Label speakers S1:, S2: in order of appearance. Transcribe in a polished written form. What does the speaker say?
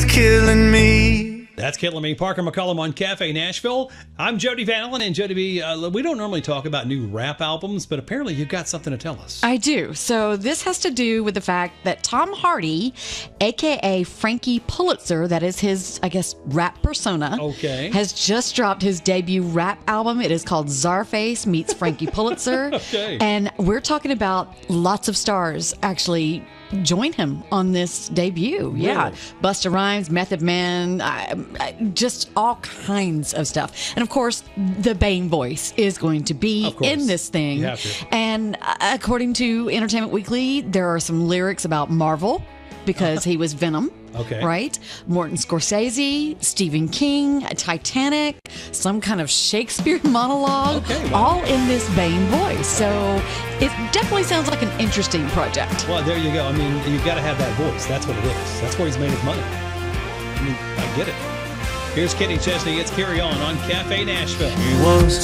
S1: killing me.
S2: That's Killing Me. Parker McCollum on Cafe Nashville. I'm Jody Van Allen, and Jody B, we don't normally talk about new rap albums, but apparently you've got something to tell us.
S3: I do. So this has to do with the fact that Tom Hardy, a.k.a. Frankie Pulitzer, that is his, I guess, rap persona, has just dropped his debut rap album. It is called Czarface Meets Frankie Pulitzer. And we're talking about lots of stars actually join him on this debut.
S2: Really?
S3: Yeah. Busta Rhymes, Method Man, just all kinds of stuff. And of course, the Bane voice is going to be in this thing.
S2: You have to.
S3: And according to Entertainment Weekly, there are some lyrics about Marvel because he was Venom. Right? Martin Scorsese, Stephen King, Titanic, some kind of Shakespeare monologue, all in this Bane voice. So it definitely sounds like an interesting project.
S2: Well, there you go. I mean, you've got to have that voice. That's what it is. That's where he's made his money. I mean, I get it. Here's Kenny Chesney. It's Carry On Cafe Nashville.